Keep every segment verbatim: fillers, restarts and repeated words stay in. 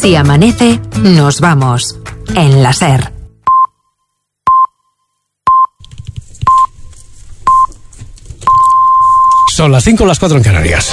Si amanece, nos vamos. En la SER. Son las cinco, las cuatro en Canarias.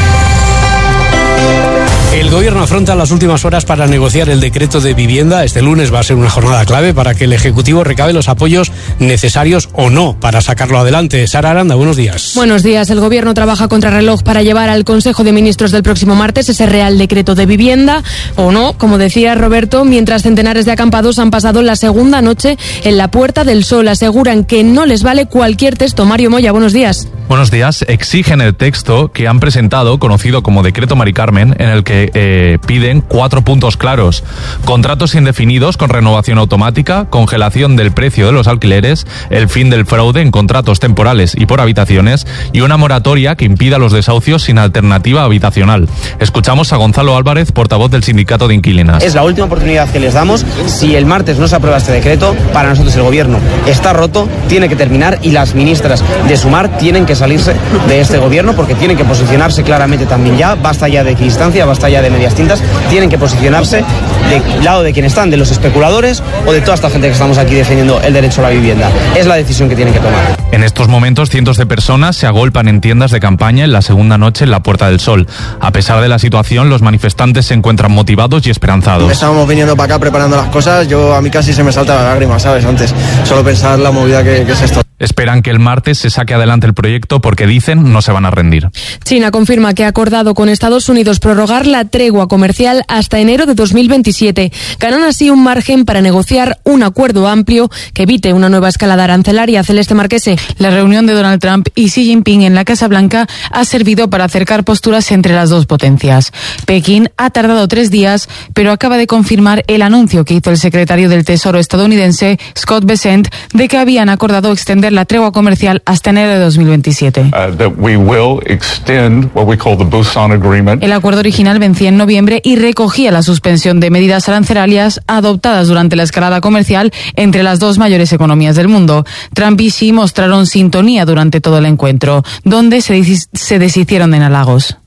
El Gobierno afronta las últimas horas para negociar el decreto de vivienda. Este lunes va a ser una jornada clave para que el Ejecutivo recabe los apoyos necesarios o no para sacarlo adelante. Sara Aranda, buenos días. Buenos días. El Gobierno trabaja contra reloj para llevar al Consejo de Ministros del próximo martes ese Real Decreto de vivienda o no, como decía Roberto, mientras centenares de acampados han pasado la segunda noche en la Puerta del Sol. Aseguran que no les vale cualquier texto. Mario Moya, buenos días. Buenos días. Exigen el texto que han presentado, conocido como Decreto Mari Carmen, en el que eh, piden cuatro puntos claros: contratos indefinidos con renovación automática, congelación del precio de los alquileres, el fin del fraude en contratos temporales y por habitaciones y una moratoria que impida los desahucios sin alternativa habitacional. Escuchamos a Gonzalo Álvarez, portavoz del Sindicato de Inquilinas. Es la última oportunidad que les damos. Si el martes no se aprueba este decreto, para nosotros el Gobierno está roto, tiene que terminar y las ministras de Sumar tienen que salirse de este Gobierno porque tienen que posicionarse claramente también ya. Basta ya de equidistancia, basta ya de medias tintas. Tienen que posicionarse del lado de quien están, de los especuladores o de toda esta gente que estamos aquí defendiendo el derecho a la vivienda. Es la decisión que tienen que tomar. En estos momentos, cientos de personas se agolpan en tiendas de campaña en la segunda noche en la Puerta del Sol. A pesar de la situación, los manifestantes se encuentran motivados y esperanzados. Estábamos viniendo para acá preparando las cosas. Yo a mí casi se me salta la lágrima, ¿sabes? Antes, solo pensar la movida que, que es esto. Esperan que el martes se saque adelante el proyecto porque dicen no se van a rendir. China confirma que ha acordado con Estados Unidos prorrogar la tregua comercial hasta enero de dos mil veintisiete. Ganan así un margen para negociar un acuerdo amplio que evite una nueva escalada arancelaria. Celeste Marquese. La reunión de Donald Trump y Xi Jinping en la Casa Blanca ha servido para acercar posturas entre las dos potencias. Pekín ha tardado tres días, pero acaba de confirmar el anuncio que hizo el secretario del Tesoro estadounidense, Scott Bessent, de que habían acordado extender la tregua comercial hasta enero de dos mil veintisiete. Uh, that we will extend what we call the Busan Agreement. El acuerdo original vencía en noviembre y recogía la suspensión de medidas arancelarias adoptadas durante la escalada comercial entre las dos mayores economías del mundo. Trump y Xi mostraron sintonía durante todo el encuentro, donde se, des- se deshicieron en halagos.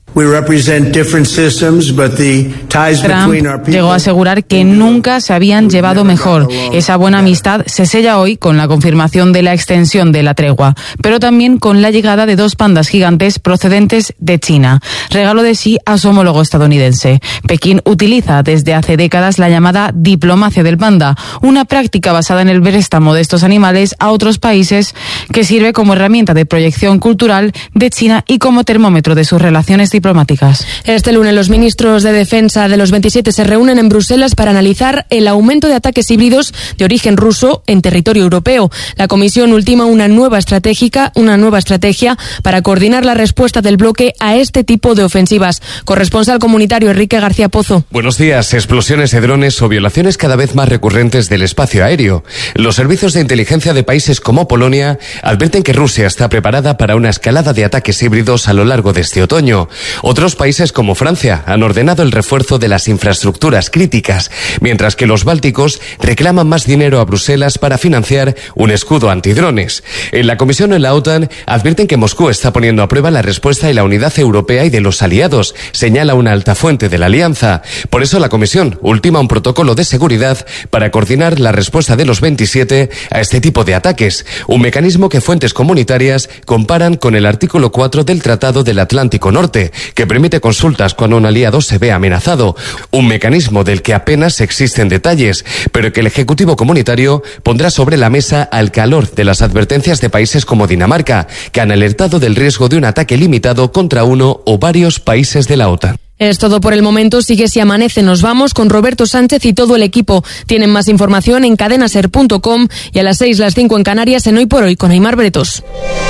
Trump llegó a asegurar que nunca se habían llevado mejor. Esa buena amistad se sella hoy con la confirmación de la extensión de la tregua, pero también con la llegada de dos pandas gigantes procedentes de China, regalo de Xi a su homólogo estadounidense. Pekín utiliza desde hace décadas la llamada diplomacia del panda, una práctica basada en el préstamo de estos animales a otros países que sirve como herramienta de proyección cultural de China y como termómetro de sus relaciones diplomáticas. Este lunes los ministros de Defensa de los veintisiete se reúnen en Bruselas para analizar el aumento de ataques híbridos de origen ruso en territorio europeo. La Comisión ultima una nueva estratégica, una nueva estrategia para coordinar la respuesta del bloque a este tipo de ofensivas. Corresponsal comunitario Enrique García Pozo. Buenos días. Explosiones de drones o violaciones cada vez más recurrentes del espacio aéreo. Los servicios de inteligencia de países como Polonia advierten que Rusia está preparada para una escalada de ataques híbridos a lo largo de este otoño. Otros países como Francia han ordenado el refuerzo de las infraestructuras críticas, mientras que los bálticos reclaman más dinero a Bruselas para financiar un escudo antidrones. En la Comisión o en la OTAN advierten que Moscú está poniendo a prueba la respuesta y la unidad europea y de los aliados, señala una alta fuente de la alianza. Por eso la Comisión ultima un protocolo de seguridad para coordinar la respuesta de los veintisiete a este tipo de ataques, un mecanismo que fuentes comunitarias comparan con el artículo cuatro del Tratado del Atlántico Norte, que permite consultas cuando un aliado se ve amenazado, un mecanismo del que apenas existen detalles, pero que el Ejecutivo Comunitario pondrá sobre la mesa al calor de las advertencias de países como Dinamarca, que han alertado del riesgo de un ataque limitado contra uno o varios países de la OTAN. Es todo por el momento. Sigue Si Amanece. Nos vamos con Roberto Sánchez y todo el equipo. Tienen más información en cadena ser punto com y a las seis, las cinco en Canarias en Hoy por Hoy con Aimar Bretos.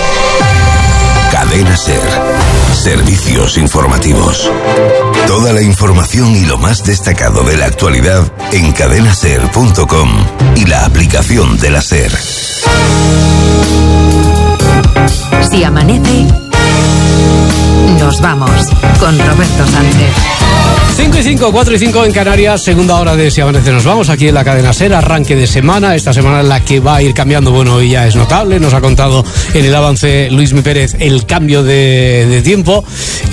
Cadena Ser. Servicios informativos. Toda la información y lo más destacado de la actualidad en cadena ser punto com y la aplicación de la SER. Si amanece, nos vamos con Roberto Sánchez. cinco y cinco, cuatro y cinco en Canarias, segunda hora de Si Amanece Nos Vamos, aquí en la cadena SER, arranque de semana, esta semana en la que va a ir cambiando, bueno, y ya es notable, nos ha contado en el avance Luismi Pérez el cambio de, de tiempo.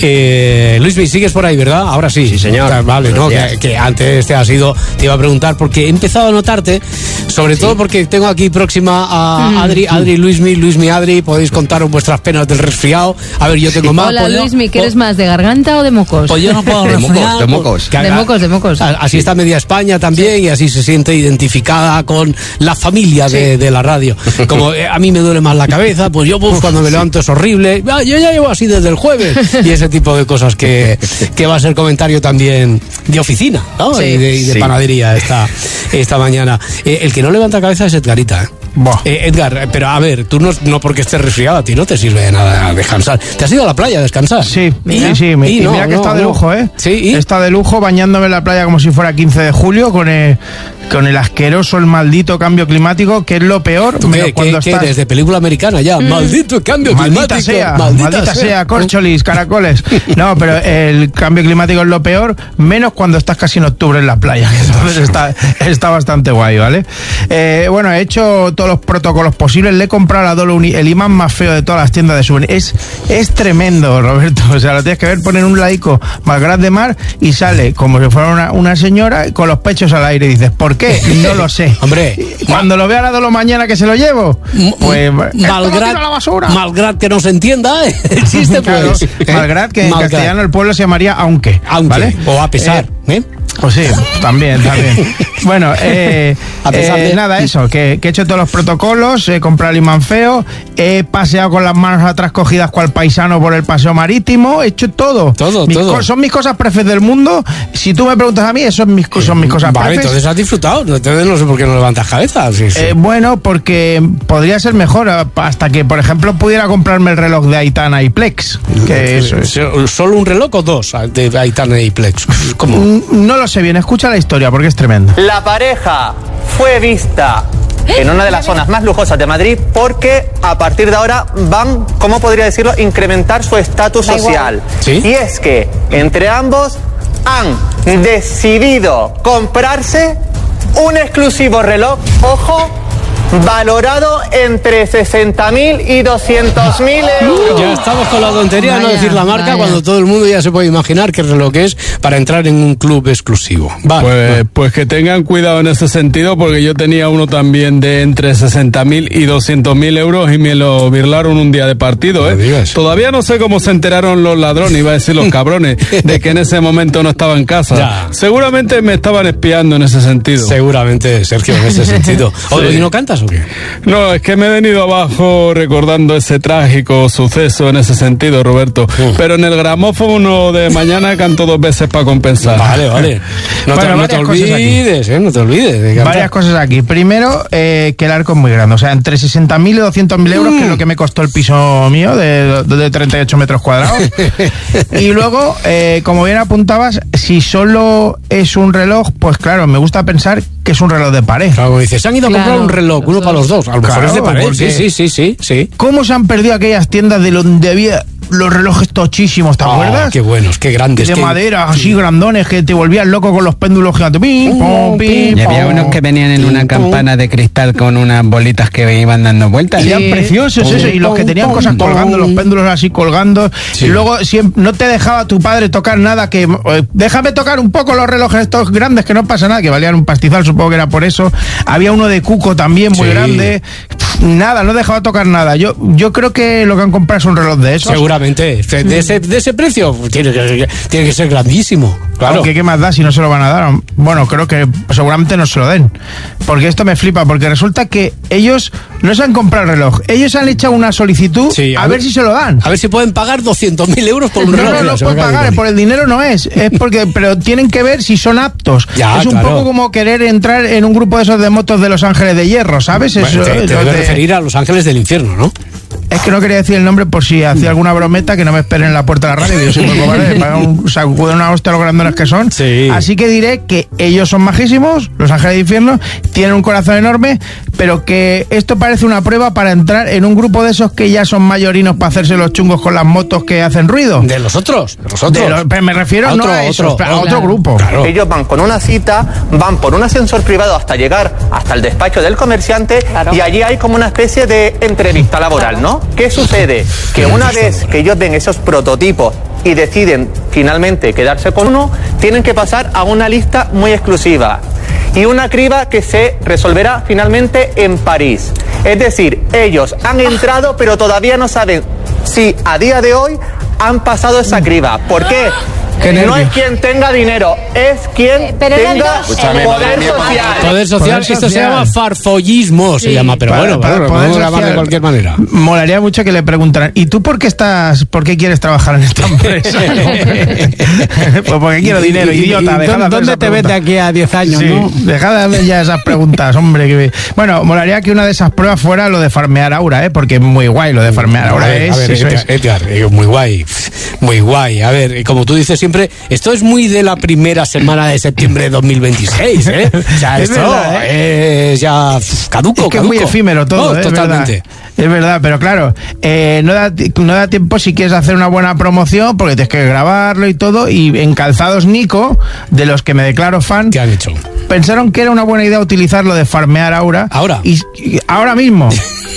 Eh, Luismi, sigues por ahí, ¿verdad? Ahora sí. Sí, señor. Vale, ¿no? Que, que antes te ha sido, te iba a preguntar, porque he empezado a notarte, sobre sí. todo porque tengo aquí próxima a Adri, Adri, Luismi, Luismi, Adri, podéis contaros vuestras penas del resfriado. A ver, yo tengo sí. más. Hola, pues Luismi, yo, ¿qué eres más, de garganta o de mocos? Pues yo no puedo de resfriar. Mocos, de mocos. De mocos, de mocos. Así está media España también sí. y así se siente identificada con la familia de, sí. de la radio. Como eh, a mí me duele más la cabeza, pues yo pues, cuando me levanto es horrible. Yo ya llevo así desde el jueves. Y ese tipo de cosas que, que va a ser comentario también de oficina, ¿no? Sí. Y de, y de sí. panadería esta, esta mañana. Eh, el que no levanta cabeza es Edgarita, ¿eh? Eh, Edgar, pero a ver, tú no, no porque estés resfriado, a ti no te sirve de nada descansar. ¿Te has ido a la playa a descansar? Sí, mira, sí, sí. Me, y no, mira que no, está de lujo, ¿eh? Sí, ¿y? Está de lujo bañándome en la playa como si fuera quince de julio con el, con el asqueroso, el maldito cambio climático, que es lo peor. ¿Tú qué, cuando qué, estás... qué eres de película americana ya? Mm. Maldito cambio maldita climático. Sea, maldita, maldita sea, sea, córcholis, caracoles. No, pero el cambio climático es lo peor, menos cuando estás casi en octubre en la playa. Entonces está, está bastante guay, ¿vale? Eh, bueno, he hecho todos los protocolos posibles. Le he comprado a la Dolo el imán más feo de todas las tiendas de souvenirs. Es, es tremendo, Roberto. O sea, lo tienes que ver, poner un laico Malgrat de Mar y sale como si fuera una, una señora con los pechos al aire. Y dices, ¿por qué? No lo sé. Hombre, cuando lo vea a la Dolo mañana que se lo llevo, pues Malgrat, a la basura. Malgrat que no se entienda, ¿eh? Existe pues. Claro, Malgrat que en Malgrat. Castellano el pueblo se llamaría aunque. Aunque, ¿vale? O a pesar, ¿eh? ¿eh? Pues sí, también, también. Bueno, eh, a pesar eh, de nada, eso, que, que he hecho todos los protocolos, he comprado el imán feo, he paseado con las manos atrás cogidas cual paisano por el paseo marítimo, he hecho todo. Todo, mis todo. Co- son mis cosas prefes del mundo. Si tú me preguntas a mí, eso son mis, son mis cosas vale, prefes. Entonces has disfrutado, entonces no sé por qué no levantas cabeza. Sí, sí. Eh, bueno, porque podría ser mejor, hasta que, por ejemplo, pudiera comprarme el reloj de Aitana y Plex. Que eso es. ¿Solo un reloj o dos de Aitana y Plex? ¿Cómo? No lo sé bien, escucha la historia porque es tremendo. La pareja fue vista en una de las zonas más lujosas de Madrid porque a partir de ahora van, ¿cómo podría decirlo?, incrementar su estatus social. ¿Sí? Y es que entre ambos han decidido comprarse un exclusivo reloj, ojo, valorado entre sesenta mil y doscientos mil euros. Ya estamos con la tontería de no decir la marca, vaya. cuando todo el mundo ya se puede imaginar qué reloj es para entrar en un club exclusivo. Vale, pues, vale. pues que tengan cuidado en ese sentido, porque yo tenía uno también de entre sesenta mil y doscientos mil euros y me lo birlaron un día de partido. ¿eh? Todavía no sé cómo se enteraron los ladrones, iba a decir los cabrones, de que en ese momento no estaba en casa. Ya. Seguramente me estaban espiando en ese sentido. Seguramente, Sergio, en ese sentido. Oye, ¿y no cantas o qué? No, es que me he venido abajo recordando ese trágico suceso en ese sentido, Roberto. Uh. Pero en el gramófono de mañana canto dos veces para compensar. Vale, vale. No, bueno, te, no te olvides, ¿eh? No te olvides de cantar. Varias cosas aquí. Primero, eh, que el arco es muy grande. O sea, entre sesenta mil y doscientos mil euros, mm. que es lo que me costó el piso mío, de, de treinta y ocho metros cuadrados. Y luego, eh, como bien apuntabas, si solo es un reloj, pues claro, me gusta pensar que es un reloj de pared. Claro, como dices, se han ido a comprar claro, un reloj, uno para los dos. A lo mejor claro, es de pared. Sí, sí, sí, sí, sí. ¿Cómo se han perdido aquellas tiendas de donde había los relojes tochísimos, ¿te oh, acuerdas? Qué buenos, qué grandes. De qué... madera, así grandones, que te volvían loco con los péndulos gigantes. Pim, pom, pim, y había unos que venían en una campana de cristal con unas bolitas que iban dando vueltas. Y eran preciosos eso, y los que tenían cosas colgando, los péndulos así colgando. Sí. Y luego siempre, no te dejaba tu padre tocar nada, que eh, déjame tocar un poco los relojes estos grandes, que no pasa nada, que valían un pastizal, supongo que era por eso. Había uno de Cuco también, muy sí. grande. Nada, no dejaba tocar nada. Yo yo creo que lo que han comprado es un reloj de esos. Seguramente. De ese, de ese precio tiene que, tiene que ser grandísimo. Claro. Aunque qué más da si no se lo van a dar. Bueno, creo que seguramente no se lo den. Porque esto me flipa, porque resulta que ellos no se han comprado el reloj. Ellos han hecho una solicitud sí, a, a ver, ver si se lo dan. A ver si pueden pagar doscientos mil euros por un reloj. No, no, no pueden pagar, por el dinero no es. Es porque, pero tienen que ver si son aptos. Ya, es un claro. poco como querer entrar en un grupo de esos de motos de Los Ángeles de Hierro, ¿sabes? Bueno, Eso, te, te debe de... referir a Los Ángeles del Infierno, ¿no? Es que no quería decir el nombre por si hacía alguna brometa, que no me esperen en la puerta de la radio, que yo soy muy cobarde, me pagan un sacudo, una hostia los grandones que son. Sí. Así que diré que ellos son majísimos, los ángeles de infierno, tienen un corazón enorme, pero que esto parece una prueba para entrar en un grupo de esos que ya son mayorinos para hacerse los chungos con las motos que hacen ruido. De los otros, de los otros. De los, pero me refiero a no otro, a esos, otro, a otro claro. grupo. Claro. Ellos van con una cita, van por un ascensor privado hasta llegar hasta el despacho del comerciante, claro. Y allí hay como una especie de entrevista laboral, ¿no? ¿Qué sucede? Que una vez que ellos ven esos prototipos y deciden finalmente quedarse con uno, tienen que pasar a una lista muy exclusiva y una criba que se resolverá finalmente en París. Es decir, ellos han entrado pero todavía no saben si a día de hoy han pasado esa criba. ¿Por qué? No es quien tenga dinero, es quien eh, tenga poder social. Poder social, esto social. Se llama farfollismo, sí. se llama, pero para, bueno, para, para, podemos grabar de cualquier manera. Molaría mucho que le preguntaran, ¿y tú por qué estás, por qué quieres trabajar en esta empresa? Pues porque quiero dinero, idiota. ¿Y, y ¿Dónde, ¿dónde te ves de aquí a diez años, sí, no? Dejad de hacer ya esas preguntas, hombre. Que... Bueno, molaría que una de esas pruebas fuera lo de farmear aura, ¿eh? Porque es muy guay lo de farmear aura. A ver, es, a ver, eso Edgar, es. Edgar, eh, muy guay, muy guay. A ver, como tú dices siempre, esto es muy de la primera semana de septiembre de dos mil veintiséis, ¿eh? O sea, es esto verdad, ¿eh? es ya caduco, es que caduco. Es muy efímero todo, oh, ¿eh? Totalmente. Es verdad, es verdad, pero claro, eh, no, da, no da tiempo si quieres hacer una buena promoción, porque tienes que grabarlo y todo, y en Calzados Nico, de los que me declaro fan, ¿qué han hecho? Pensaron que era una buena idea utilizar lo de farmear aura. ¿Ahora? Y, y ahora mismo.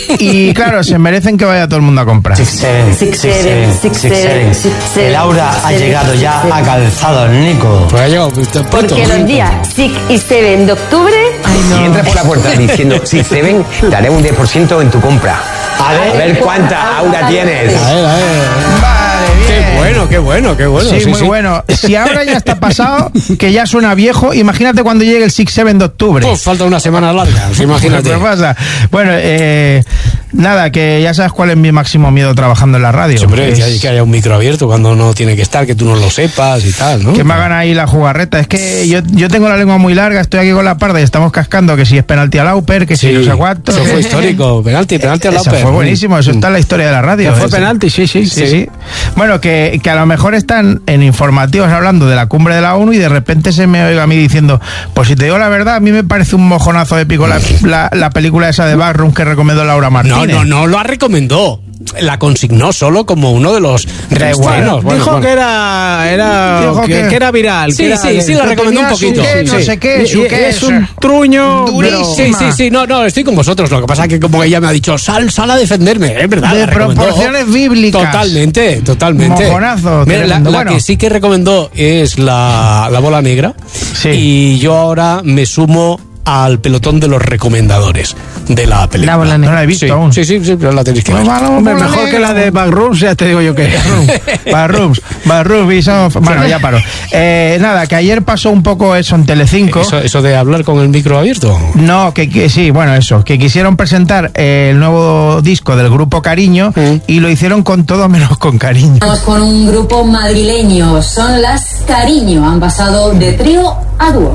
Y claro, se merecen que vaya todo el mundo a comprar. Six seven, six seven, six seven, six seven. El aura ha llegado ya a Calzados Nico. Pues ha llegado pronto. Porque los días six y seven de octubre... Ay, no. Si entras por la puerta diciendo six seven, te haré un diez por ciento en tu compra. A ver, a ver cuánta aura tienes. A ver, a ver. Vale, bien. Qué bueno, qué bueno, qué bueno. Sí, sí muy sí. bueno. Si ahora ya está pasado, que ya suena viejo, imagínate cuando llegue el six seven de octubre. Pues falta una semana larga, imagínate. ¿Qué pasa? Bueno, eh... nada, que ya sabes cuál es mi máximo miedo trabajando en la radio. Siempre es... que, hay, que haya un micro abierto cuando no tiene que estar, que tú no lo sepas y tal, ¿no? Que me hagan ahí la jugarreta. Es que yo, yo tengo la lengua muy larga, estoy aquí con la parda y estamos cascando que si es penalti a Lauper, que sí, si no sé cuánto. Eso fue histórico, penalti, penalti a Lauper. Eso fue buenísimo, eso está en la historia de la radio. Fue penalti, sí, sí, sí. sí, sí. Bueno, que, que a lo mejor están en informativos hablando de la cumbre de la ONU y de repente se me oiga a mí diciendo, pues si te digo la verdad, a mí me parece un mojonazo épico la, la, la película esa de Backroom que recomendó Laura Martínez. No, no, no lo ha recomendó. La consignó solo como uno de los reestrenos. Bueno, dijo bueno. que era, era dijo que, que... que era viral. Sí, que era, sí, sí, la recomendó un poquito. Qué, sí, no sí. sé qué, su qué, es un truño. Durísima. Sí, sí, sí, no, no, estoy con vosotros. Lo que pasa es que como ella me ha dicho, sal, sal a defenderme, es verdad. De proporciones bíblicas. Totalmente, totalmente. Mojonazo. Mira, la, la bueno. que sí que recomendó es la, la bola negra. Sí. Y yo ahora me sumo al pelotón de los recomendadores de la película. La bola negra. No la he visto sí, aún. Sí, sí, sí, pero la tenéis que ver. No, no, Hombre, mejor que la de Backrooms, ya te digo yo que Backrooms, Backrooms, bueno, ya paro. Eh, nada, que ayer pasó un poco eso en Telecinco. ¿Eso, eso de hablar con el micro abierto? No, que, que sí, bueno, eso, que quisieron presentar eh, el nuevo disco del grupo Cariño mm. y lo hicieron con todo menos con cariño. Estamos con un grupo madrileño, son las Cariño, han pasado de trío a dúo.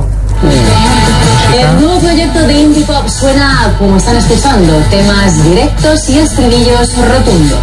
El nuevo proyecto de indie pop suena como están escuchando, temas directos y estribillos rotundos.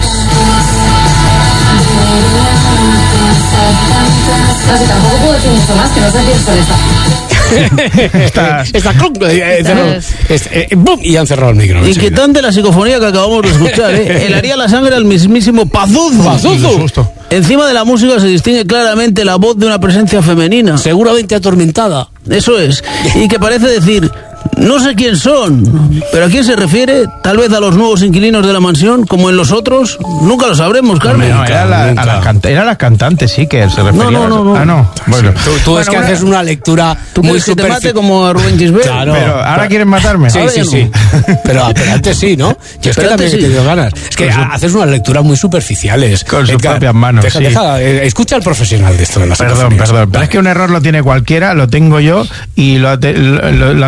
No sé, tampoco puedo decir mucho más, que no sé quién son esta. Estás, Estás, eh, eh, eh, ¡bum! Y han cerrado el micro. Inquietante la psicofonía que acabamos de escuchar, ¿eh? Helaría la sangre al mismísimo Pazuzu. Pazuzu. Encima de la música se distingue claramente la voz de una presencia femenina. Seguramente atormentada. Eso es. Y que parece decir... No sé quién son, pero ¿a quién se refiere? Tal vez a los nuevos inquilinos de la mansión, como en los otros. Nunca lo sabremos, Carmen. No, era la, a la canta, era la cantante, sí, que se refería. No, no, no. no. Ah, no. Bueno, sí. Tú, tú bueno, es que bueno, haces una lectura ¿tú muy que te mate superfi- como a Rubén Gisbert? Claro. Pero ahora quieren matarme. Sí, ahora sí, no. sí. Pero, pero antes sí, ¿no? Yo es que también sí. he tenido ganas. Es que con haces su... unas lecturas muy superficiales. Con sus propias manos, deja, sí. deja, eh, escucha al profesional de esto de las Perdón, perdón. Pero es que un error lo tiene cualquiera, lo tengo yo y lo, ha te, lo, lo han tenido también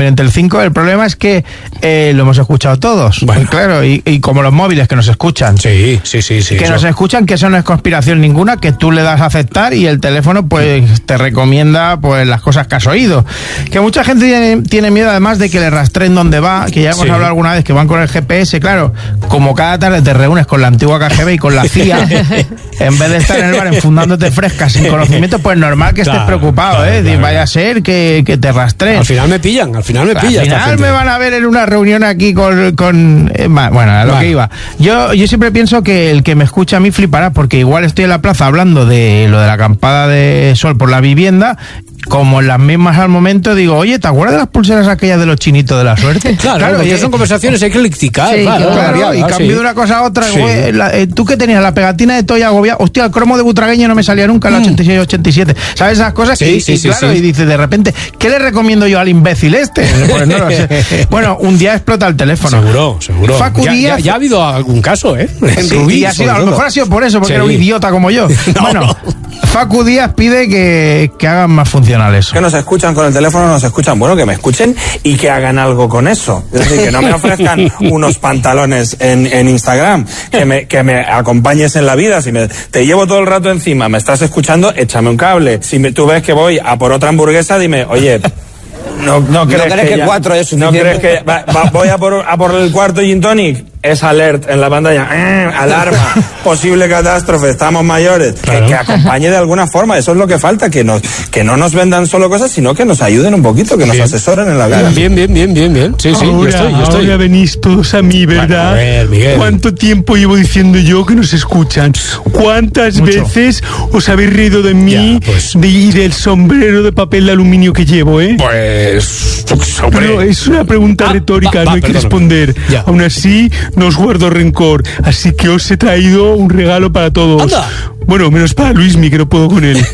también en Telecinco. El problema es que eh, lo hemos escuchado todos. Bueno. Claro, y, y como los móviles que nos escuchan. Sí, sí, sí. sí que eso. nos escuchan, que eso no es conspiración ninguna, que tú le das a aceptar y el teléfono pues te recomienda pues las cosas que has oído. Que mucha gente tiene, tiene miedo además de que le rastreen dónde va, que ya hemos sí. hablado alguna vez que van con el G P S, claro, como cada tarde te reúnes con la antigua K G B y con la C I A, en vez de estar en el bar enfundándote frescas sin conocimiento, pues normal que estés claro, preocupado, claro, ¿eh? Claro. Vaya a ser que, que te rastreen. Al final me pillan, al final me pillan. Al final me van a ver en una reunión aquí con... con eh, bueno, a lo vale. que iba. Yo, yo siempre pienso que el que me escucha a mí flipará, porque igual estoy en la plaza hablando de lo de la acampada de sol por la vivienda, como en las mismas al momento digo, oye, ¿te acuerdas de las pulseras aquellas de los chinitos de la suerte? Claro, claro, porque son conversaciones eclécticas. Sí, claro, claro, claro, y cambio sí. de una cosa a otra. Sí. Güey, la, eh, tú que tenías la pegatina de Toya Agobiado, hostia, el cromo de Butragueño no me salía nunca en la ochenta y seis ochenta y siete. ¿Sabes esas cosas? Sí, y, sí, y, sí, claro, sí. y dice de repente, ¿qué le recomiendo yo al imbécil este? Pues no lo sé. Bueno, un día explota el teléfono. Seguro, seguro. Facu ya, Díaz, ya, ya ha habido algún caso, ¿eh? En sí, Rubí, y ha sido, a lo mejor ha sido por eso, porque sí. era un idiota como yo. No, bueno, no. Facu Díaz pide que, que hagan más funcional eso. Que nos escuchan con el teléfono, nos escuchan, bueno, que me escuchen y que hagan algo con eso. Es decir, que no me ofrezcan unos pantalones en, en Instagram, que me, que me acompañes en la vida. Si me, te llevo todo el rato encima, me estás escuchando, échame un cable. Si me, tú ves que voy a por otra hamburguesa, dime, oye... No, no crees, ¿No crees que, que cuatro es suficiente? ¿No crees que va, va, voy a por, a por el cuarto gin tonic? Es alert en la pantalla, eh, alarma, posible catástrofe, estamos mayores. Claro. Que, que acompañe de alguna forma, eso es lo que falta, que nos que no nos vendan solo cosas, sino que nos ayuden un poquito, que nos bien. asesoren en la vida. Bien, bien, bien, bien, bien. Sí, sí, ahora, yo estoy, yo estoy. Ahora venís todos a mí, ¿verdad? Bueno, a ver, Miguel. ¿Cuánto tiempo llevo diciendo yo que nos escuchan? ¿Cuántas Mucho. veces os habéis reído de mí ya, pues. de, y del sombrero de papel de aluminio que llevo, eh? Pues... Hombre. Pero es una pregunta ah, retórica, va, va, no hay perdóname. que responder. Ya. Aún así, no os guardo rencor. Así que os he traído un regalo para todos. ¡Anda! Bueno, menos para Luismi, que no puedo con él.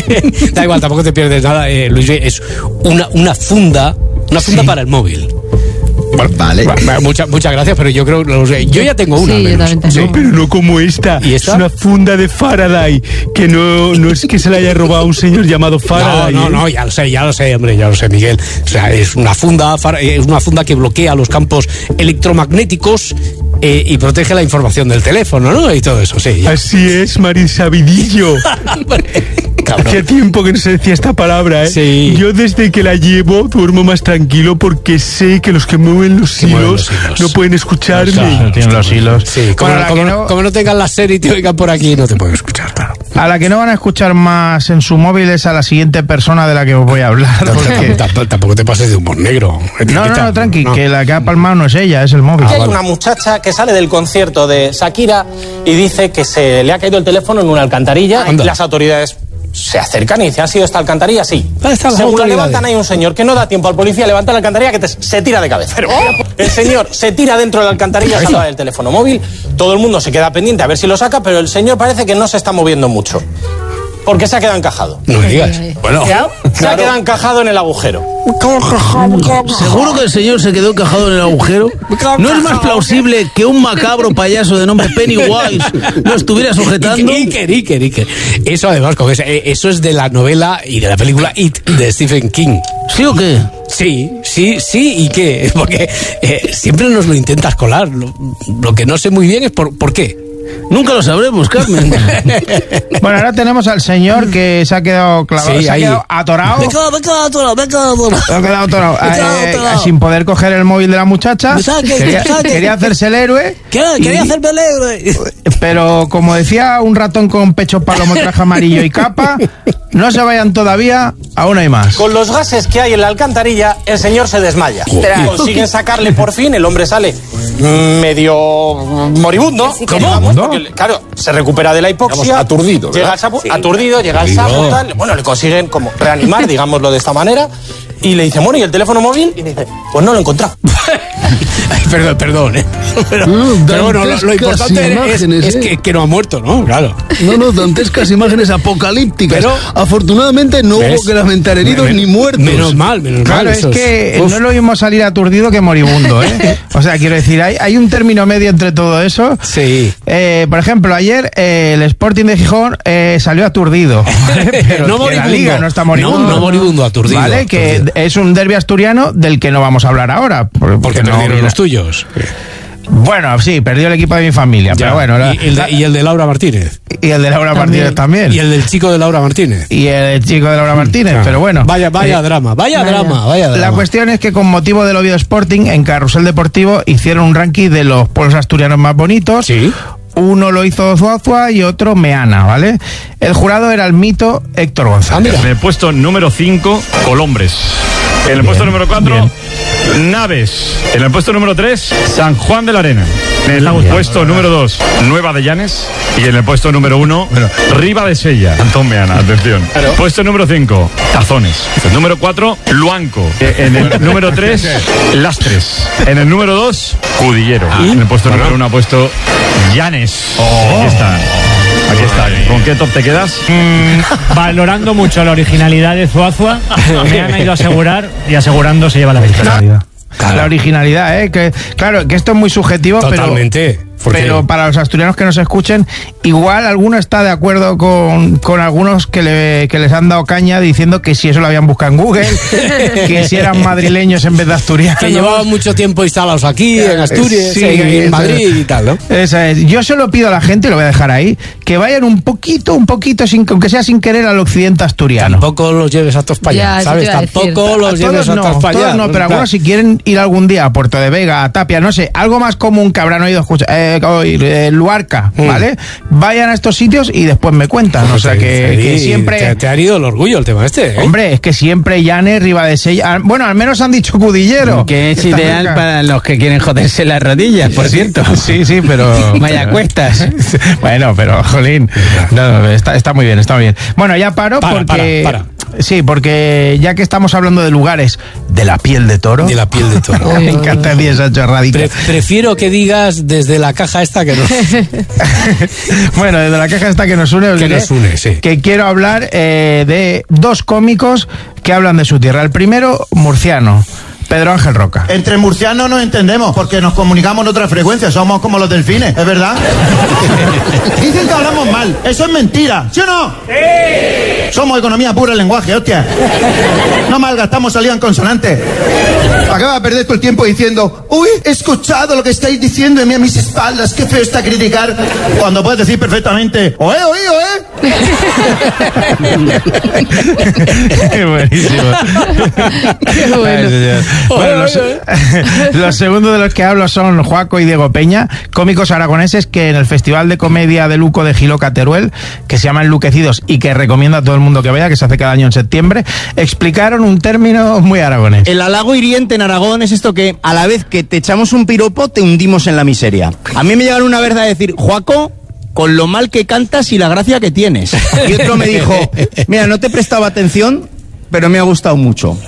Da igual, tampoco te pierdes nada, eh, Luismi. Es una, una funda, una funda sí. para el móvil. Bueno, vale. Muchas muchas gracias, pero yo creo yo ya tengo una. Sí, yo también tengo. No, pero no como esta. ¿Y esta? Es una funda de Faraday, que no, no es que se la haya robado un señor llamado Faraday. No, no, no, ya lo sé, ya lo sé, hombre, ya lo sé, Miguel. O sea, es una funda, es una funda que bloquea los campos electromagnéticos eh, y protege la información del teléfono, ¿no? Y todo eso, sí. Ya. Así es, Marín Sabidillo. Cabrón. Hace tiempo que no se decía esta palabra, ¿eh? Sí. Yo desde que la llevo duermo más tranquilo porque sé que los que mueven los, hilos, mueven los hilos no pueden escucharme. Claro, tienen los hilos. Sí, como, bueno, como, no, como no tengan la serie y te oigan por aquí, no te pueden escuchar, claro. A la que no van a escuchar más en su móvil es a la siguiente persona de la que os voy a hablar. No, porque... tampoco, tampoco te pases de humor negro. No, no, no, tranqui, no. que la que ha palmado no es ella, es el móvil. Aquí hay una muchacha que sale del concierto de Shakira y dice que se le ha caído el teléfono en una alcantarilla. Anda. Y las autoridades se acercan y dicen, ¿ha sido esta alcantarilla? Sí. Según la levantan, hay un señor que no da tiempo al policía a levantar la alcantarilla, que te, se tira de cabeza. Pero, ¿oh? El señor se tira dentro de la alcantarilla, salva el teléfono móvil, todo el mundo se queda pendiente a ver si lo saca, pero el señor parece que no se está moviendo mucho. Porque se ha quedado encajado. No me digas. Bueno, se claro. ha quedado encajado en el agujero. ¿Seguro que el señor se quedó encajado en el agujero? ¿No es más plausible que un macabro payaso de nombre Pennywise lo estuviera sujetando? Iker, Iker, Iker. Eso además, eso es de la novela y de la película It de Stephen King. ¿Sí o qué? Sí, sí, sí y qué. Porque eh, siempre nos lo intentas colar. Lo, lo que no sé muy bien es por, por qué. Nunca lo sabremos, Carmen. Bueno, ahora tenemos al señor que se ha quedado clavado, sí, se ha ahí. quedado atorado. Me he quedado, me he quedado atorado, me he quedado atorado. Se ha quedado atorado. Me he quedado eh, atorado. Sin poder coger el móvil de la muchacha. Saque, quería, saque. quería hacerse el héroe. Quería, quería y, hacerme el héroe. Pero como decía un ratón con pecho palomo, traje amarillo y capa, no se vayan todavía, aún hay más. Con los gases que hay en la alcantarilla, el señor se desmaya. Oh. Consiguen sacarle por fin, el hombre sale medio moribundo. ¿Cómo? ¿No? Porque, claro, se recupera de la hipoxia. Digamos, aturdido. Llega al sapo, sí. Aturdido, llega al sapo, tal. Bueno, le consiguen como reanimar, digámoslo de esta manera. Y le dicen, bueno, ¿y el teléfono móvil? Y dice, pues no lo he encontrado. Ay, perdón, perdón, ¿eh? Pero, no, pero bueno, lo, lo importante es, es, es que, que no ha muerto, ¿no? Claro. No, no, dantescas imágenes apocalípticas. Pero, Afortunadamente no ¿Ves? hubo que lamentar heridos Men- ni muertos. Menos mal, menos Claro, mal. es esos- que Uf. no es lo mismo salir aturdido que moribundo, ¿eh? O sea, quiero decir, hay, hay un término medio entre todo eso. Sí. Eh, por ejemplo, ayer eh, el Sporting de Gijón eh, salió aturdido. ¿vale? Pero No que la moribundo. Liga no está moribundo. No, no moribundo, aturdido. Vale, que Aturdido. es un derbi asturiano del que no vamos a hablar ahora. por- Porque no perdieron viene- los tuyos. Bueno, sí, perdió el equipo de mi familia, Ya. pero bueno. la- y, el de, y el de Laura Martínez. y el de Laura Martínez también. Y el del chico de Laura Martínez. Y el chico de Laura Martínez, Ah. pero bueno. Vaya, vaya Eh, drama, vaya, vaya. drama, vaya drama. La cuestión es que con motivo del Oviedo Sporting, en Carrusel Deportivo hicieron un ranking de los pueblos asturianos más bonitos. Sí. Uno lo hizo Zuazua y otro Meana, ¿vale? El jurado era el mito Héctor Ah, González. mira. En el puesto número cinco, Colombres. En el puesto número cuatro, Naves. En el puesto número tres, San Juan de la Arena. En el puesto número dos, Nueva de Llanes. Y en el puesto número uno, Riva de Sella. Antón Meana, atención. Puesto número cinco, Tazones. Número cuatro, Luanco. Eh, En el número tres, Lastres. En el número dos, Cudillero. Y en el puesto número uno ha puesto Llanes. Aquí está. Aquí está. ¿Con qué top te quedas? Mm, valorando mucho la originalidad de Zuazua, me han ido a asegurar y asegurando se lleva la victoria. La originalidad, ¿eh? Que, claro, que esto es muy subjetivo, Totalmente. pero, porque- pero para los asturianos que nos escuchen, igual alguno está de acuerdo con, con algunos que, le, que les han dado caña diciendo que si eso lo habían buscado en Google, que si eran madrileños en vez de asturianos. Que llevaban mucho tiempo instalados aquí, en Asturias, Sí, en, en eso Madrid es. y tal, ¿no? Esa es. Yo solo pido a la gente, y lo voy a dejar ahí, que vayan un poquito, un poquito, sin, aunque sea sin querer, al occidente asturiano. Tampoco los lleves a todos para allá, Ya, eso ¿sabes? te iba a decir. Tampoco los A lleves todos a no, todos para allá. todos no, pero Claro. algunos si quieren ir algún día a Puerto de Vega, a Tapia, no sé, algo más común que habrán oído escuchar, eh, oír, eh, Luarca, Mm. ¿vale? Vayan a estos sitios y después me cuentan, o sea Sí, que, sí, que siempre... Te, te ha herido el orgullo el tema este, ¿eh? Hombre, es que siempre Llanes, Ribadesella, ah, bueno, al menos han dicho Cudillero. Que es Está ideal cerca. para los que quieren joderse las rodillas, por cierto. Sí, sí, pero... Vaya pero- cuestas. Bueno, pero, jolín, no, está, está muy bien, está muy bien. Bueno, ya paro Para, porque... para, Sí, porque ya que estamos hablando de lugares de la piel de toro... De la piel de toro. Me encanta a mí esa chorradita. Pre- prefiero que digas desde la caja esta que no. Bueno, desde la caja esta que nos une, os Que diré nos une, sí. que quiero hablar eh, de dos cómicos que hablan de su tierra. El primero, murciano, Pedro Ángel Roca. Entre murcianos nos entendemos porque nos comunicamos en otra frecuencia, somos como los delfines, ¿es verdad? Dicen que hablamos mal, eso es mentira, ¿sí o no? ¡Sí! Somos economía pura el lenguaje, hostia. No malgastamos salida en consonante. Acaba de perder todo el tiempo diciendo, uy, he escuchado lo que estáis diciendo de mí a mis espaldas, qué feo está criticar, cuando puedes decir perfectamente, oe, oe, oe. Qué buenísimo. Qué bueno. Ay, señor. Bueno, los, los segundos de los que hablo son Joaco y Diego Peña, cómicos aragoneses que en el Festival de Comedia de Luco de Giloca Teruel, que se llama Enluquecidos y que recomiendo a todo el mundo que vaya, que se hace cada año en septiembre, explicaron un término muy aragonés. El halago hiriente en Aragón es esto que a la vez que te echamos un piropo te hundimos en la miseria. A mí me llegaron una vez a decir, Joaco, con lo mal que cantas y la gracia que tienes. Y otro me dijo, mira, no te prestaba atención, pero me ha gustado mucho.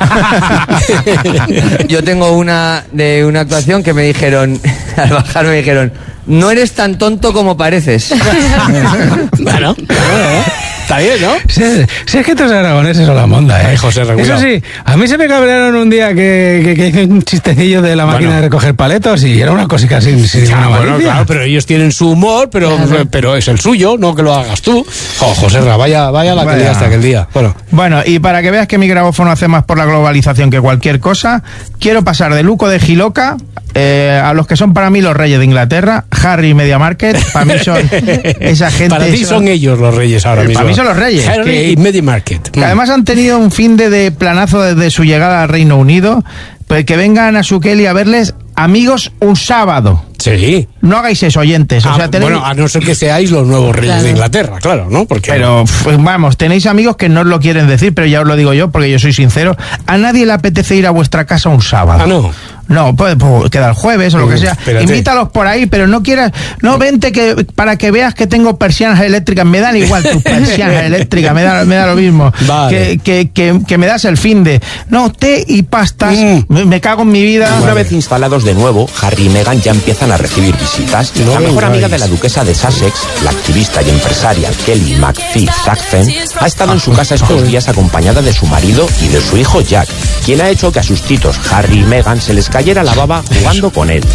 Yo tengo una de una actuación que me dijeron, al bajar me dijeron, no eres tan tonto como pareces. Bueno, está bien, ¿no? Si, si es que estos aragoneses son la monda, ¿eh? Ay, José, Eso sí, a mí se me cabrearon un día que, que, que hice un chistecillo de la máquina Bueno. de recoger paletos y era una cosita sin, sin Ah, ninguna bueno, malicia. claro, pero ellos tienen su humor, pero, pero es el suyo, no que lo hagas tú. Oh, José, vaya, vaya la que Vaya. liaste aquel día. Bueno, Bueno, y para que veas que mi grabófono hace más por la globalización que cualquier cosa, quiero pasar de Luco de Giloca eh, a los que son para mí los reyes de Inglaterra, Harry y Media Market, para mí son esa gente... para ti son ellos los reyes ahora Eh, mismo. para mí son los reyes, Harry que- y Media Market. Que además han tenido un fin de, de planazo desde su llegada al Reino Unido, pues que vengan a su Kelly a verles amigos un sábado. Sí. No hagáis eso, oyentes. O Ah, sea, tenéis... Bueno, a no ser que seáis los nuevos reyes Claro. de Inglaterra, claro, ¿no? Porque Pero, pues, vamos, tenéis amigos que no os lo quieren decir, pero ya os lo digo yo, porque yo soy sincero. A nadie le apetece ir a vuestra casa un sábado. Ah, no. No, pues, pues queda el jueves o lo que sea. Espérate. Invítalos por ahí, pero no quieras, no vente que para que veas que tengo persianas eléctricas. Me dan igual tus persianas eléctricas, me da, me da lo mismo. Vale. Que, que, que, que me das el fin de. No, té y pastas. Mm. Me, me cago en mi vida. Una vale. vez instalados de nuevo, Harry y Meghan ya empiezan a recibir visitas. No, la mejor amiga de la duquesa de Sussex, la activista y empresaria Kelly McPhee Zachsen, ha estado en su casa estos días acompañada de su marido y de su hijo Jack, quien ha hecho que a sus titos Harry y Meghan se les cayera la baba jugando con él.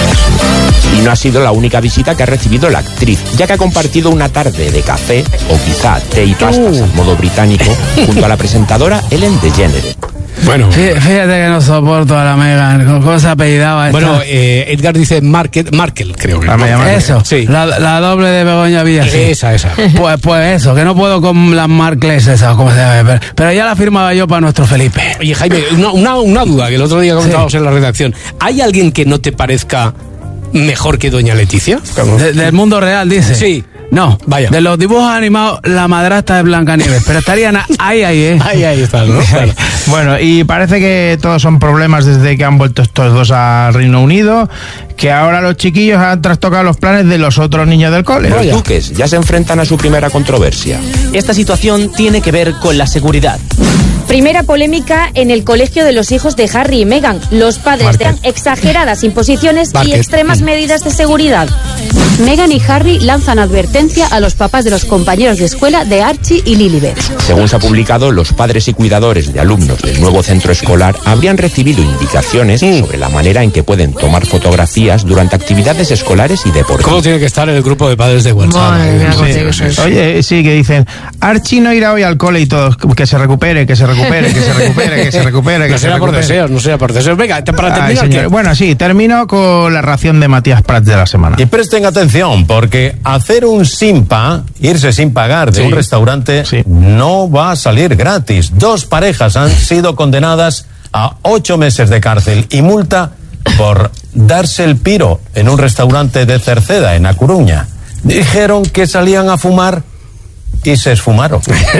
Y no ha sido la única visita que ha recibido la actriz, ya que ha compartido una tarde de café, o quizá té y pastas al modo británico, junto a la presentadora Ellen DeGeneres. Bueno, fíjate que no soporto a la Meghan. ¿Cómo se apellidaba esta? Bueno, eh, Edgar dice Market, Markel, creo que. ¿no? Eso, sí. La, la doble de Begoña Villas. Esa, esa. Pues, pues eso, que no puedo con las Markles esas, como se llama. Pero, pero ya la firmaba yo para nuestro Felipe. Oye, Jaime, una, una, una duda que el otro día comentábamos sí. en la redacción. ¿Hay alguien que no te parezca mejor que doña Leticia? De, del mundo real, dice. Sí. No, vaya. De los dibujos animados, la madrastra de Blancanieves, pero estarían ahí, ahí, ¿eh? Ahí, ahí están, ¿no? Claro. Bueno, y parece que todos son problemas desde que han vuelto estos dos al Reino Unido, que ahora los chiquillos han trastocado los planes de los otros niños del cole. Los duques ya se enfrentan a su primera controversia. Esta situación tiene que ver con la seguridad. Primera polémica en el colegio de los hijos de Harry y Meghan. Los padres dan exageradas imposiciones Market. y extremas medidas de seguridad. Meghan y Harry lanzan advertencia a los papás de los compañeros de escuela de Archie y Lilibet. Según se ha publicado, los padres y cuidadores de alumnos del nuevo centro escolar habrían recibido indicaciones mm. sobre la manera en que pueden tomar fotografías durante actividades escolares y deportivas. ¿Cómo tiene que estar en el grupo de padres de WhatsApp? Bueno, sí, sí. Oye, sí, que dicen, Archie no irá hoy al cole y todos, que se recupere, que se recupere, que se recupere, que se recupere. Que no se será recupere. por deseos, no será por deseos. Venga, para terminar. Ay, bueno, sí, termino con la ración de Matías Prats de la semana. Y presten atención, porque hacer un simpa, irse sin pagar de sí. un restaurante, sí. no va a salir gratis. Dos parejas han sido condenadas a ocho meses de cárcel y multa por darse el piro en un restaurante de Cerceda, en A Coruña. Dijeron que salían a fumar y se esfumaron.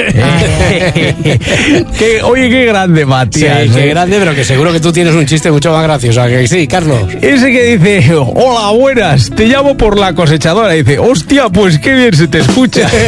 qué, oye, qué grande, Matías. Sí, qué grande, pero que seguro que tú tienes un chiste mucho más gracioso. Que sí, Carlos. Ese que dice, hola, buenas, te llamo por la cosechadora. Y dice, hostia, pues qué bien se te escucha. Sí,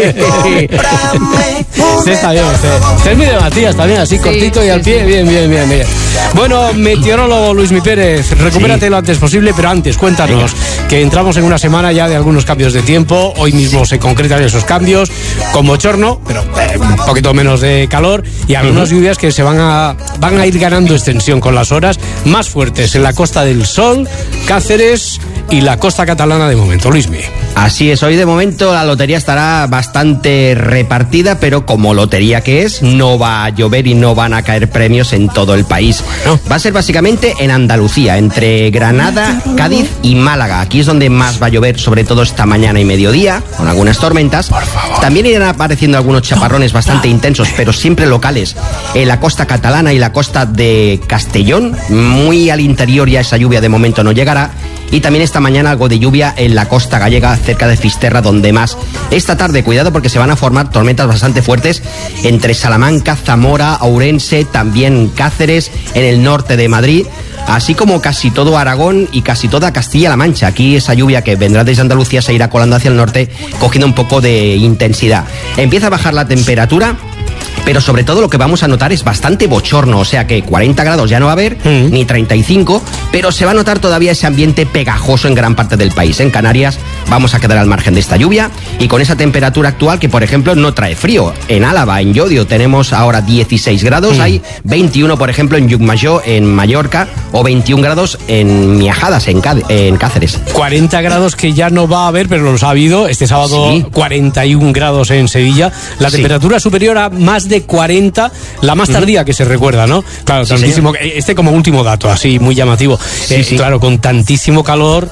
está bien. Este es mi de Matías también, así sí, cortito sí, y al pie. Sí. Bien, bien, bien, bien. Bueno, meteorólogo Luismi Pérez, recupérate sí. lo antes posible, pero antes, cuéntanos, sí. que entramos en una semana ya de algunos cambios de tiempo. Hoy mismo se concretan esos cambios. Con bochorno, pero eh, un poquito menos de calor y algunas uh-huh. lluvias que se van a van a ir ganando extensión con las horas más fuertes en la Costa del Sol, Cáceres y la costa catalana de momento. Luismi. Así es, hoy de momento la lotería estará bastante repartida, pero como lotería que es, no va a llover y no van a caer premios en todo el país. No. Va a ser básicamente en Andalucía, entre Granada, Cádiz y Málaga. Aquí es donde más va a llover, sobre todo esta mañana y mediodía, con algunas tormentas. Por favor. También irán apareciendo algunos chaparrones bastante intensos, pero siempre locales, en la costa catalana y la costa de Castellón. Muy al interior ya esa lluvia de momento no llegará. Y también esta mañana algo de lluvia en la costa gallega, cerca de Fisterra, donde más. Esta tarde, cuidado, porque se van a formar tormentas bastante fuertes entre Salamanca, Zamora, Ourense, también Cáceres, en el norte de Madrid, así como casi todo Aragón y casi toda Castilla-La Mancha. Aquí esa lluvia que vendrá desde Andalucía se irá colando hacia el norte, cogiendo un poco de intensidad. Empieza a bajar la temperatura, pero sobre todo lo que vamos a notar es bastante bochorno, o sea que cuarenta grados ya no va a haber, mm. ni treinta y cinco, pero se va a notar todavía ese ambiente pegajoso en gran parte del país. En Canarias vamos a quedar al margen de esta lluvia y con esa temperatura actual que, por ejemplo, no trae frío. En Álava, en Llodio, tenemos ahora dieciséis grados, mm. hay veintiuno, por ejemplo, en Llucmajor, en Mallorca, o veintiún grados en Miajadas, en, Cá- en Cáceres. cuarenta grados que ya no va a haber, pero los ha habido. Este sábado sí. cuarenta y un grados en Sevilla. La sí. temperatura superior a más de cuarenta, la más tardía que se recuerda, ¿no? Claro, sí, tantísimo. Señor. Este como último dato, así muy llamativo. Sí, eh, sí. Claro, con tantísimo calor,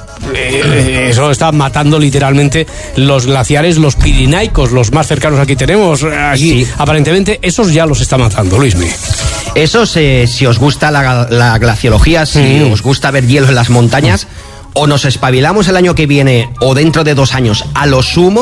eh, eso está matando literalmente los glaciares, los pirinaicos, los más cercanos aquí tenemos. Aquí, sí. aparentemente, esos ya los está matando, Luismi. Esos, eh, si os gusta la, la glaciología, si mm. os gusta ver hielo en las montañas, mm. o nos espabilamos el año que viene o dentro de dos años a lo sumo,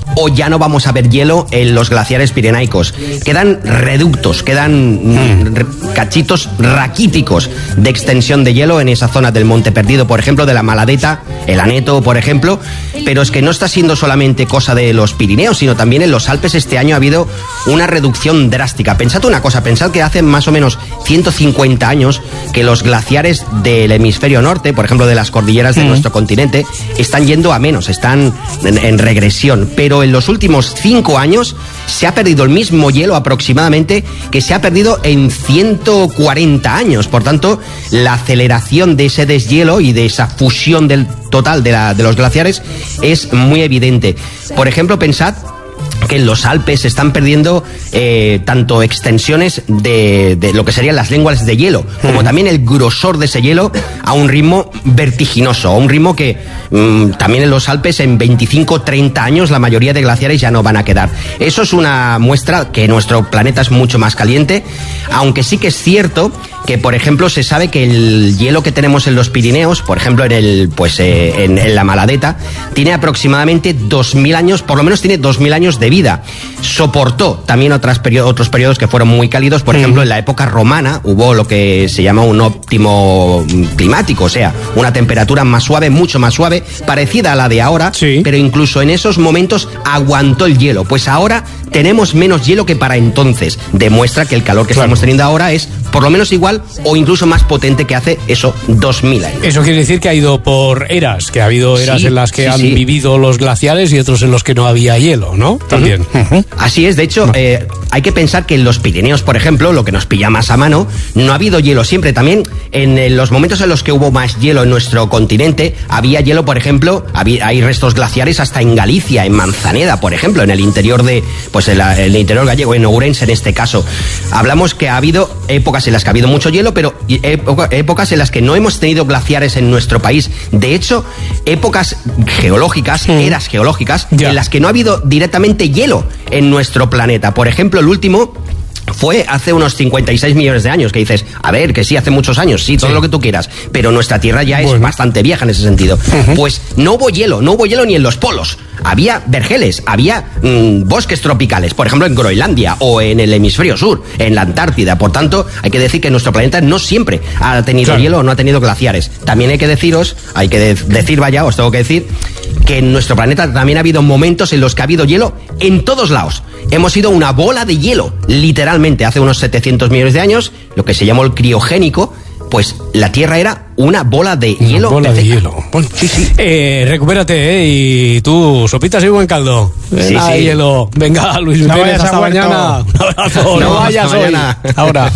o ya no vamos a ver hielo en los glaciares pirenaicos. Quedan reductos, quedan mm, cachitos raquíticos de extensión de hielo en esa zona del Monte Perdido, por ejemplo, de la Maladeta, el Aneto, por ejemplo, pero es que no está siendo solamente cosa de los Pirineos, sino también en los Alpes este año ha habido una reducción drástica. Pensad una cosa, pensad que hace más o menos ciento cincuenta años que los glaciares del hemisferio norte, por ejemplo, de las cordilleras de mm. nuestro continente, están yendo a menos, están en, en regresión, pero en los últimos cinco años se ha perdido el mismo hielo aproximadamente que se ha perdido en ciento cuarenta años. Por tanto, la aceleración de ese deshielo y de esa fusión del total de, la, de los glaciares es muy evidente. Por ejemplo, pensad que en los Alpes se están perdiendo eh, tanto extensiones de, de lo que serían las lenguas de hielo, como también el grosor de ese hielo a un ritmo vertiginoso, a un ritmo que mmm, también en los Alpes en veinticinco treinta años la mayoría de glaciares ya no van a quedar. Eso es una muestra que nuestro planeta es mucho más caliente, aunque sí que es cierto que, por ejemplo, se sabe que el hielo que tenemos en los Pirineos, por ejemplo, en el pues eh, en, en la Maladeta, tiene aproximadamente dos mil años, por lo menos tiene dos mil años de vida. Soportó también otras perio- otros periodos que fueron muy cálidos, por mm. ejemplo, en la época romana hubo lo que se llama un óptimo climático, o sea, una temperatura más suave, mucho más suave, parecida a la de ahora, sí. pero incluso en esos momentos aguantó el hielo. Pues ahora tenemos menos hielo que para entonces. Demuestra que el calor que claro. estamos teniendo ahora es por lo menos igual o incluso más potente que hace eso dos mil años. Eso quiere decir que ha ido por eras, que ha habido eras sí, en las que sí, han sí. vivido los glaciares y otros en los que no había hielo, ¿no? También. Uh-huh. Uh-huh. Así es, de hecho, eh, hay que pensar que en los Pirineos, por ejemplo, lo que nos pilla más a mano, no ha habido hielo siempre. También en los momentos en los que hubo más hielo en nuestro continente, había hielo, por ejemplo, había, hay restos glaciares hasta en Galicia, en Manzaneda, por ejemplo, en el interior de, pues en la, el interior gallego, en Ourense en este caso. Hablamos que ha habido épocas en las que ha habido mucho hielo, pero épocas en las que no hemos tenido glaciares en nuestro país. De hecho, épocas geológicas, mm. eras geológicas, yeah. en las que no ha habido directamente hielo en nuestro planeta. Por ejemplo, el último fue hace unos cincuenta y seis millones de años, que dices, a ver, que sí, hace muchos años, sí, todo sí. lo que tú quieras, pero nuestra Tierra ya bueno. es bastante vieja en ese sentido. Uh-huh. Pues no hubo hielo, no hubo hielo ni en los polos. Había vergeles, había mmm, bosques tropicales, por ejemplo en Groenlandia o en el hemisferio sur, en la Antártida. Por tanto, hay que decir que nuestro planeta no siempre ha tenido claro. hielo o no ha tenido glaciares. También hay que deciros, hay que de- decir, vaya, os tengo que decir, que en nuestro planeta también ha habido momentos en los que ha habido hielo en todos lados. Hemos sido una bola de hielo, literalmente, hace unos setecientos millones de años, lo que se llamó el criogénico. Pues la Tierra era una bola de una hielo. bola de hielo. Bueno, sí, sí. Eh, recupérate, ¿eh? Y tú, sopitas y buen caldo. Sí, Venga, sí. hielo. Venga, Luis No Pérez, hasta muerto. mañana. Un abrazo. No, No, vayas hasta hoy. mañana. Ahora.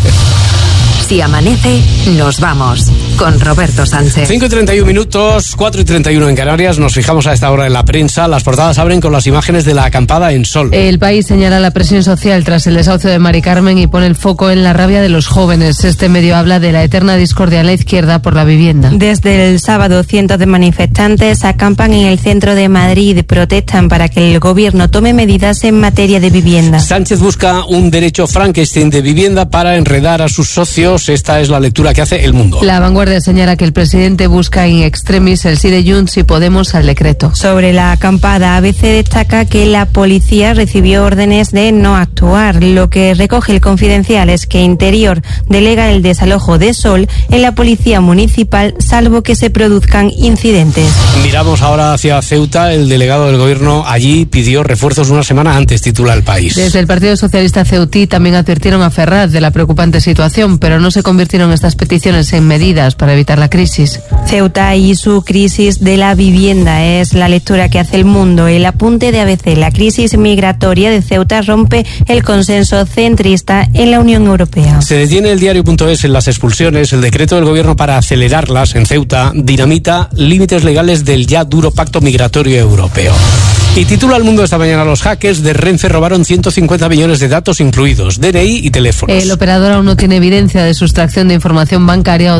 Si amanece, nos vamos. Con Roberto Sánchez. cinco y treinta y uno minutos, cuatro y treinta y uno en Canarias. Nos fijamos a esta hora en la prensa. Las portadas abren con las imágenes de la acampada en Sol. El País señala la presión social tras el desahucio de Mari Carmen y pone el foco en la rabia de los jóvenes. Este medio habla de la eterna discordia en la izquierda por la vivienda. Desde el sábado, cientos de manifestantes acampan en el centro de Madrid y protestan para que el gobierno tome medidas en materia de vivienda. Sánchez busca un derecho Frankenstein de vivienda para enredar a sus socios. Esta es la lectura que hace El Mundo. La Vanguardia señala que el presidente busca in extremis el sí de Junts y Podemos al decreto. Sobre la acampada, A B C destaca que la policía recibió órdenes de no actuar. Lo que recoge el Confidencial es que Interior delega el desalojo de Sol en la policía municipal, salvo que se produzcan incidentes. Miramos ahora hacia Ceuta. El delegado del gobierno allí pidió refuerzos una semana antes, titula El País. Desde el Partido Socialista ceutí también advirtieron a Ferraz de la preocupante situación, pero no se convirtieron estas peticiones en medidas para evitar la crisis. Ceuta y su crisis de la vivienda es la lectura que hace El Mundo. El apunte de A B C: la crisis migratoria de Ceuta rompe el consenso centrista en la Unión Europea. Se detiene el diario.es en las expulsiones. El decreto del gobierno para acelerarlas en Ceuta dinamita límites legales del ya duro pacto migratorio europeo. Y titula El Mundo esta mañana: los hackers de Renfe robaron ciento cincuenta millones de datos, incluidos D N I y teléfonos. El operador aún no tiene evidencia de sustracción de información bancaria o de medios de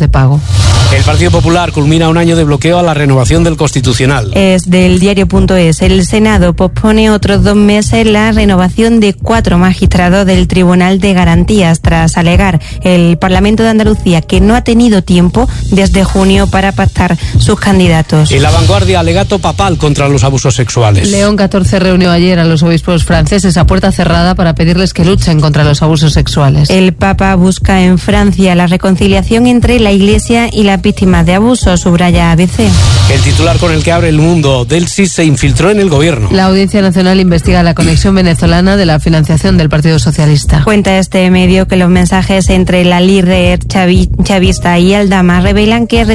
de pago. El Partido Popular culmina un año de bloqueo a la renovación del Constitucional. Es del diario.es. El Senado pospone otros dos meses la renovación de cuatro magistrados del Tribunal de Garantías tras alegar el Parlamento de Andalucía que no ha tenido tiempo desde junio para pactar sus candidatos. En La Vanguardia, alegato papal contra los abusos sexuales. León catorce reunió ayer a los obispos franceses a puerta cerrada para pedirles que luchen contra los abusos sexuales. El Papa busca en Francia la reconciliación entre la Iglesia y las víctimas de abuso, subraya A B C. El titular con el que abre el mundo, Delcy se infiltró en el gobierno. La Audiencia Nacional investiga la conexión venezolana de la financiación del Partido Socialista. Cuenta este medio que los mensajes entre la líder chavi, chavista y Aldama revelan que